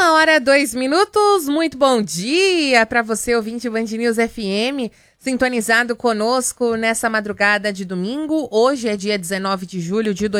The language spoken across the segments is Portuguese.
1h02, muito bom dia para você, ouvinte Band News FM, sintonizado conosco nessa madrugada de domingo. Hoje é dia 19 de julho de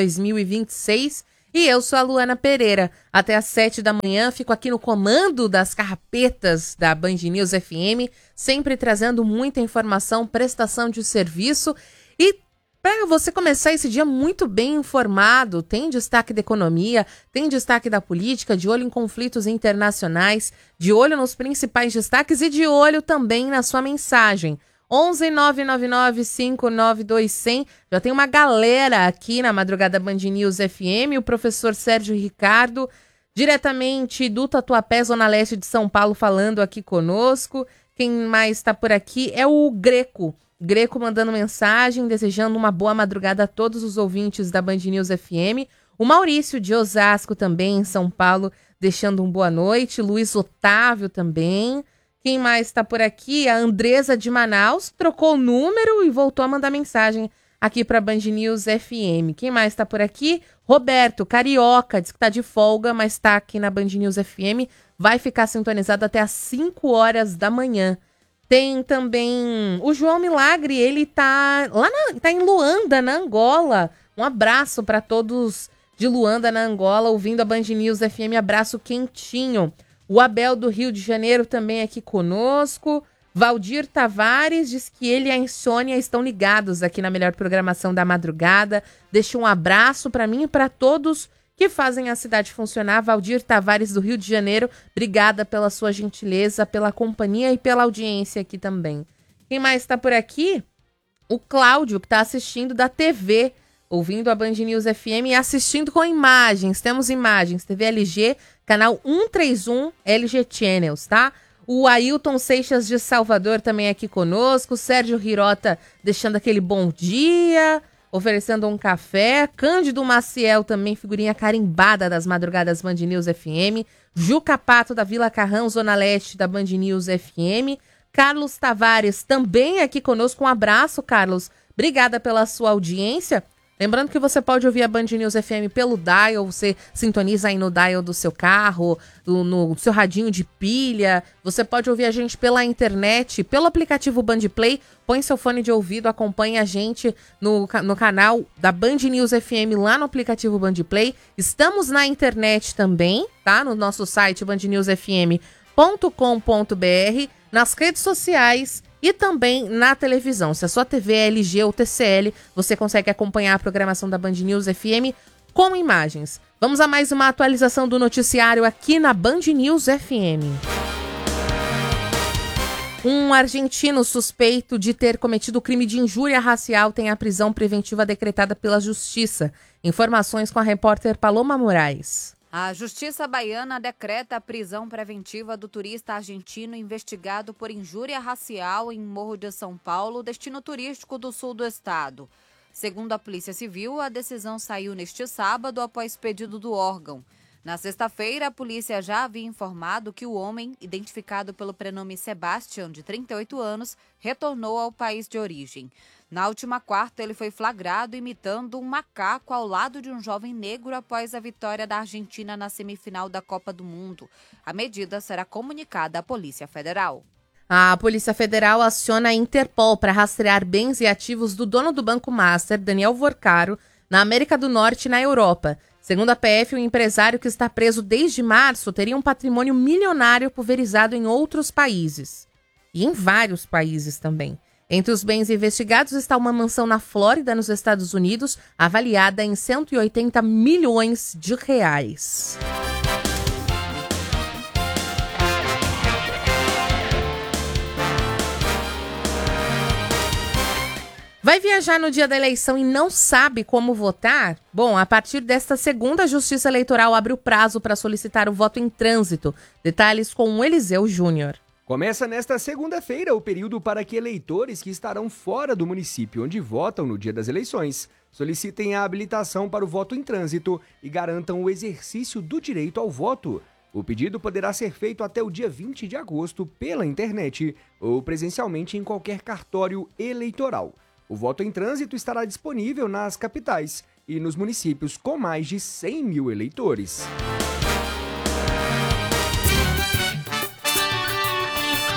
2026 e eu sou a Luana Pereira. Até às 7 da manhã fico aqui no comando das carrapetas da Band News FM, sempre trazendo muita informação, prestação de serviço e para você começar esse dia muito bem informado. Tem destaque da economia, tem destaque da política, de olho em conflitos internacionais, de olho nos principais destaques e de olho também na sua mensagem. 11 999 592 100. Já tem uma galera aqui na madrugada Band News FM, o professor Sérgio Ricardo, diretamente do Tatuapé, Zona Leste de São Paulo, falando aqui conosco. Quem mais está por aqui é o Greco. Greco mandando mensagem, desejando uma boa madrugada a todos os ouvintes da Band News FM. O Maurício de Osasco também, em São Paulo, deixando boa noite. Luiz Otávio também. Quem mais está por aqui? A Andresa de Manaus, trocou o número e voltou a mandar mensagem aqui para a Band News FM. Quem mais está por aqui? Roberto, carioca, diz que está de folga, mas está aqui na Band News FM. Vai ficar sintonizado até às 5 horas da manhã. Tem também o João Milagre, ele tá em Luanda, na Angola. Um abraço para todos de Luanda, na Angola, ouvindo a Band News FM, abraço quentinho. O Abel do Rio de Janeiro também aqui conosco. Valdir Tavares diz que ele e a Insônia estão ligados aqui na melhor programação da madrugada. Deixa um abraço para mim e para todos que fazem a cidade funcionar. Valdir Tavares do Rio de Janeiro, obrigada pela sua gentileza, pela companhia e pela audiência aqui também. Quem mais está por aqui? O Cláudio, que está assistindo da TV, ouvindo a Band News FM e assistindo com imagens. Temos imagens, TV LG, canal 131 LG Channels, tá? O Ailton Seixas de Salvador também aqui conosco. Sérgio Hirota deixando aquele bom dia, oferecendo um café. Cândido Maciel também, figurinha carimbada das madrugadas Band News FM. Juca Pato da Vila Carrão, Zona Leste da Band News FM. Carlos Tavares também aqui conosco. Um abraço, Carlos. Obrigada pela sua audiência. Lembrando que você pode ouvir a Band News FM pelo dial, você sintoniza aí no dial do seu carro, no seu radinho de pilha. Você pode ouvir a gente pela internet, pelo aplicativo Band Play. Põe seu fone de ouvido, acompanhe a gente no canal da Band News FM lá no aplicativo Band Play. Estamos na internet também, tá? No nosso site bandnewsfm.com.br, nas redes sociais e também na televisão. Se a sua TV é LG ou TCL, você consegue acompanhar a programação da Band News FM com imagens. Vamos a mais uma atualização do noticiário aqui na Band News FM. Um argentino suspeito de ter cometido crime de injúria racial tem a prisão preventiva decretada pela Justiça. Informações com a repórter Paloma Moraes. A Justiça Baiana decreta a prisão preventiva do turista argentino investigado por injúria racial em Morro de São Paulo, destino turístico do sul do estado. Segundo a Polícia Civil, a decisão saiu neste sábado após pedido do órgão. Na sexta-feira, a polícia já havia informado que o homem, identificado pelo prenome Sebastian, de 38 anos, retornou ao país de origem. Na última quarta, ele foi flagrado imitando um macaco ao lado de um jovem negro após a vitória da Argentina na semifinal da Copa do Mundo. A medida será comunicada à Polícia Federal. A Polícia Federal aciona a Interpol para rastrear bens e ativos do dono do Banco Master, Daniel Vorcaro, na América do Norte e na Europa. Segundo a PF, o empresário que está preso desde março teria um patrimônio milionário pulverizado em outros países. E em vários países também. Entre os bens investigados está uma mansão na Flórida, nos Estados Unidos, avaliada em 180 milhões de reais. Vai viajar no dia da eleição e não sabe como votar? Bom, a partir desta segunda, a Justiça Eleitoral abre o prazo para solicitar o voto em trânsito. Detalhes com o Eliseu Júnior. Começa nesta segunda-feira o período para que eleitores que estarão fora do município onde votam no dia das eleições solicitem a habilitação para o voto em trânsito e garantam o exercício do direito ao voto. O pedido poderá ser feito até o dia 20 de agosto pela internet ou presencialmente em qualquer cartório eleitoral. O voto em trânsito estará disponível nas capitais e nos municípios com mais de 100 mil eleitores.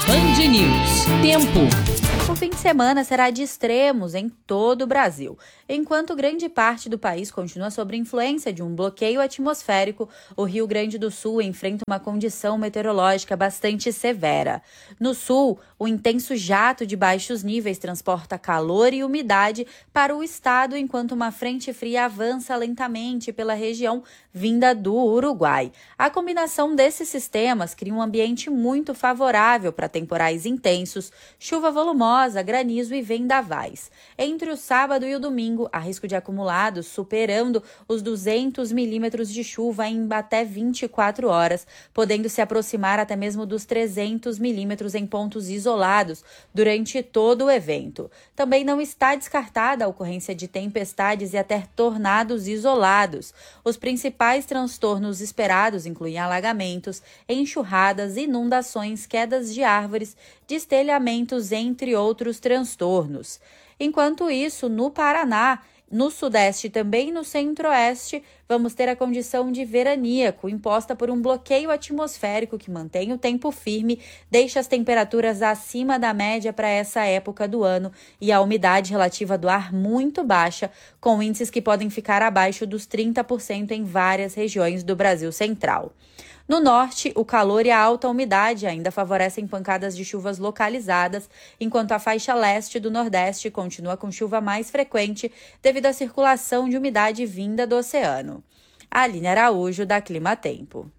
Band News. Tempo. O fim de semana será de extremos em todo o Brasil. Enquanto grande parte do país continua sob influência de um bloqueio atmosférico, o Rio Grande do Sul enfrenta uma condição meteorológica bastante severa. No sul, o intenso jato de baixos níveis transporta calor e umidade para o estado, enquanto uma frente fria avança lentamente pela região vinda do Uruguai. A combinação desses sistemas cria um ambiente muito favorável para temporais intensos, chuva volumosa, granizo e vendavais. Entre o sábado e o domingo, há risco de acumulados superando os 200 milímetros de chuva em até 24 horas, podendo se aproximar até mesmo dos 300 milímetros em pontos isolados durante todo o evento. Também não está descartada a ocorrência de tempestades e até tornados isolados. Os principais transtornos esperados incluem alagamentos, enxurradas, inundações, quedas de árvores, destelhamentos, entre outros transtornos. Enquanto isso, no Paraná, no Sudeste e também no Centro-Oeste, vamos ter a condição de veraníaco, imposta por um bloqueio atmosférico que mantém o tempo firme, deixa as temperaturas acima da média para essa época do ano e a umidade relativa do ar muito baixa, com índices que podem ficar abaixo dos 30% em várias regiões do Brasil Central. No norte, o calor e a alta umidade ainda favorecem pancadas de chuvas localizadas, enquanto a faixa leste do Nordeste continua com chuva mais frequente devido à circulação de umidade vinda do oceano. Aline Araújo, da Clima Tempo.